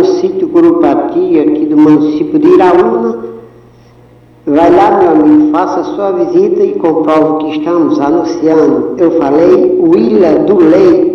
no sítio Curupati, aqui do município de Iraúna. Vai lá, meu amigo, faça a sua visita e comprove que estamos anunciando. Eu falei, o Ilha do Leite.